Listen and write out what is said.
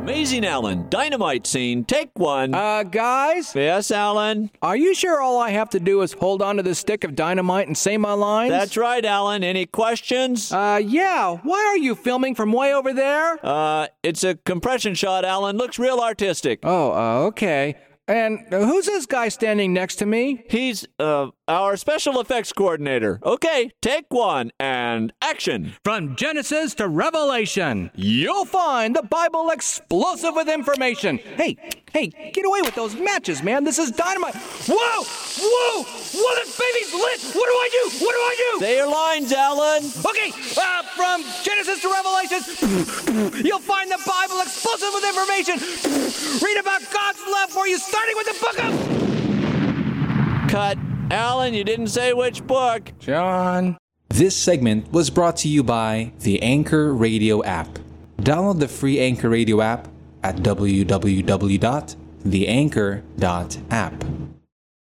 Amazing Alan, dynamite scene, take one. Guys? Yes, Alan? Are you sure all I have to do is hold on to this stick of dynamite and say my lines? That's right, Alan. Any questions? Yeah. Why are you filming from way over there? It's a compression shot, Alan. Looks real artistic. Oh, okay. And who's this guy standing next to me? He's, our special effects coordinator. Okay, take one, and action. From Genesis to Revelation, you'll find the Bible explosive with information. Hey, get away with those matches, man. This is dynamite. Whoa! Whoa, this baby's lit. What do I do? Say your lines, Alan. Okay, from Genesis to Revelation, you'll find the Bible explosive with information. Read about God's love for you, starting with the book of... Cut. Alan, you didn't say which book. John. This segment was brought to you by the Anchor Radio app. Download the free Anchor Radio app at www.theanchor.app.